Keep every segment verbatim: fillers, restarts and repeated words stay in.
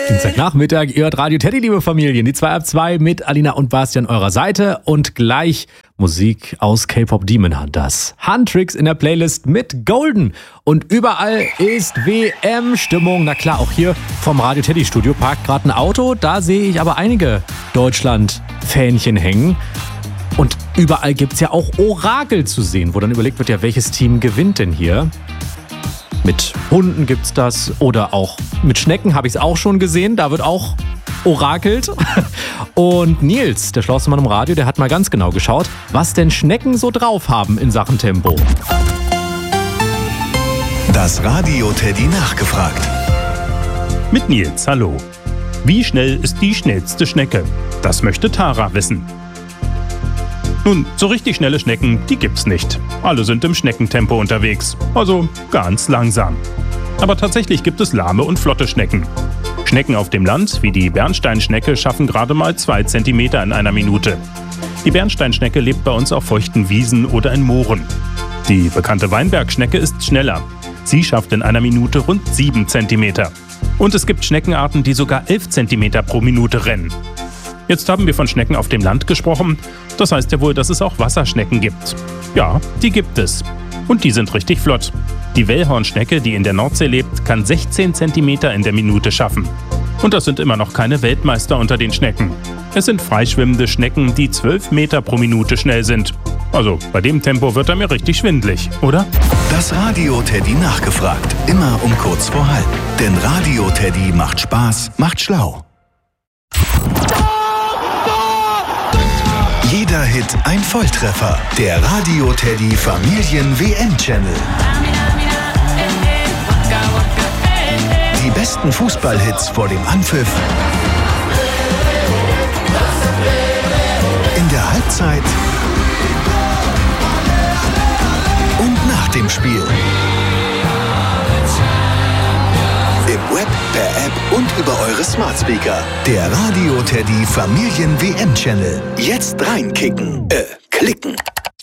Dienstagnachmittag, ihr hört Radio Teddy, liebe Familien. Die zwei ab zwei mit Alina und Bastian eurer Seite und gleich Musik aus K-Pop Demon Hunters. Handtricks in der Playlist mit Golden. Und überall ist W M-Stimmung. Na klar, auch hier vom Radio Teddy Studio parkt gerade ein Auto. Da sehe ich aber einige Deutschland-Fähnchen hängen. Und überall gibt es ja auch Orakel zu sehen, wo dann überlegt wird, ja, welches Team gewinnt denn hier? Mit Hunden gibt's das oder auch mit Schnecken habe ich es auch schon gesehen. Da wird auch orakelt. Und Nils, der schlauste Mann im Radio, der hat mal ganz genau geschaut, was denn Schnecken so drauf haben in Sachen Tempo. Das Radio Teddy nachgefragt. Mit Nils, hallo. Wie schnell ist die schnellste Schnecke? Das möchte Tara wissen. Nun, so richtig schnelle Schnecken, die gibt's nicht. Alle sind im Schneckentempo unterwegs, also ganz langsam. Aber tatsächlich gibt es lahme und flotte Schnecken. Schnecken auf dem Land, wie die Bernsteinschnecke, schaffen gerade mal zwei Zentimeter in einer Minute. Die Bernsteinschnecke lebt bei uns auf feuchten Wiesen oder in Mooren. Die bekannte Weinbergschnecke ist schneller. Sie schafft in einer Minute rund sieben Zentimeter. Und es gibt Schneckenarten, die sogar elf Zentimeter pro Minute rennen. Jetzt haben wir von Schnecken auf dem Land gesprochen. Das heißt ja wohl, dass es auch Wasserschnecken gibt. Ja, die gibt es. Und die sind richtig flott. Die Wellhornschnecke, die in der Nordsee lebt, kann sechzehn Zentimeter in der Minute schaffen. Und das sind immer noch keine Weltmeister unter den Schnecken. Es sind freischwimmende Schnecken, die zwölf Meter pro Minute schnell sind. Also bei dem Tempo wird er mir richtig schwindelig, oder? Das Radio Teddy nachgefragt. Immer um kurz vor halb. Denn Radio Teddy macht Spaß, macht schlau. Jeder Hit ein Volltreffer. Der Radio Teddy Familien-W M-Channel. Die besten Fußballhits vor dem Anpfiff. In der Halbzeit. Und nach dem Spiel. Im Web, per App und über eure Smart Speaker. Der Radio Teddy Familien-W M-Channel. Jetzt reinkicken. Äh, klicken.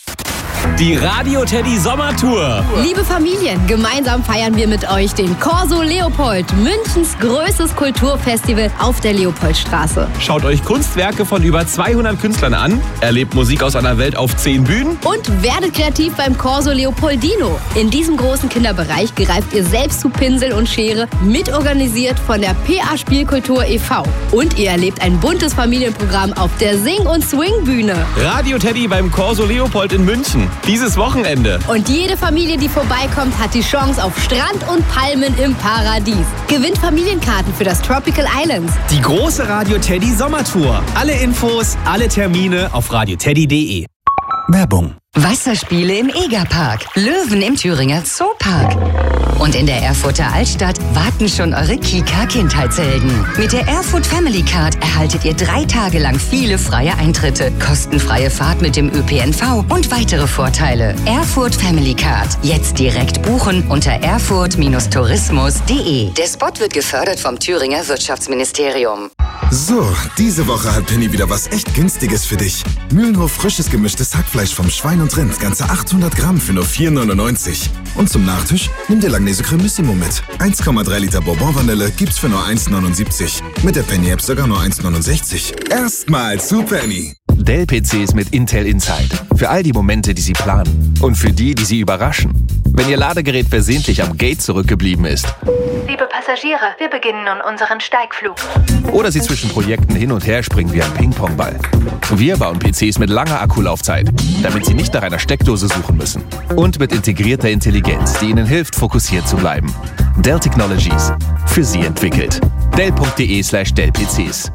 Die Radio Teddy Sommertour. Liebe Familien, gemeinsam feiern wir mit euch den Corso Leopold, Münchens größtes Kulturfestival auf der Leopoldstraße. Schaut euch Kunstwerke von über zweihundert Künstlern an, erlebt Musik aus einer Welt auf zehn Bühnen und werdet kreativ beim Corso Leopoldino. In diesem großen Kinderbereich greift ihr selbst zu Pinsel und Schere, mitorganisiert von der P A Spielkultur e V. Und ihr erlebt ein buntes Familienprogramm auf der Sing- und Swing-Bühne. Radio Teddy beim Corso Leopold in München. Dieses Wochenende. Und jede Familie, die vorbeikommt, hat die Chance auf Strand und Palmen im Paradies. Gewinnt Familienkarten für das Tropical Islands. Die große Radio Teddy Sommertour. Alle Infos, alle Termine auf radio teddy punkt de. Werbung. Wasserspiele im Egerpark, Löwen im Thüringer Zoopark. Und in der Erfurter Altstadt warten schon eure Kika-Kindheitshelden. Mit der Erfurt Family Card erhaltet ihr drei Tage lang viele freie Eintritte, kostenfreie Fahrt mit dem Ö P N V und weitere Vorteile. Erfurt Family Card. Jetzt direkt buchen unter erfurt tourismus punkt de. Der Spot wird gefördert vom Thüringer Wirtschaftsministerium. So, diese Woche hat Penny wieder was echt Günstiges für dich. Mühlenhof frisches gemischtes Hackfleisch vom Schwein und Rind, ganze achthundert Gramm für nur vier neunundneunzig. Und zum Nachtisch nimm dir Langnese Cremissimo mit. eins Komma drei Liter Bourbon Vanille gibt's für nur eins neunundsiebzig. Mit der Penny App sogar nur eins neunundsechzig. Erstmal zu Penny. Dell-P Cs mit Intel Inside. Für all die Momente, die Sie planen. Und für die, die Sie überraschen. Wenn Ihr Ladegerät versehentlich am Gate zurückgeblieben ist. Liebe Passagiere, wir beginnen nun unseren Steigflug. Oder Sie zwischen Projekten hin und her springen wie ein Ping-Pong-Ball. Wir bauen P Cs mit langer Akkulaufzeit, damit Sie nicht nach einer Steckdose suchen müssen. Und mit integrierter Intelligenz, die Ihnen hilft, fokussiert zu bleiben. Dell Technologies. Für Sie entwickelt. dell punkt de slash dell P Cs.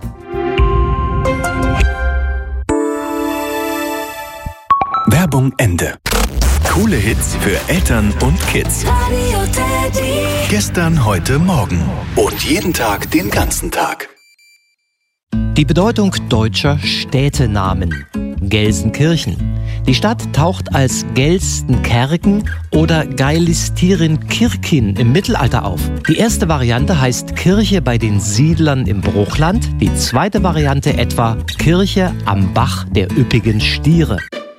Werbung Ende. Coole Hits für Eltern und Kids. Radio Teddy. Gestern, heute, morgen. Und jeden Tag, den ganzen Tag. Die Bedeutung deutscher Städtenamen. Gelsenkirchen. Die Stadt taucht als Gelstenkerken oder Geilistirenkirchen im Mittelalter auf. Die erste Variante heißt Kirche bei den Siedlern im Bruchland, die zweite Variante etwa Kirche am Bach der üppigen Stiere.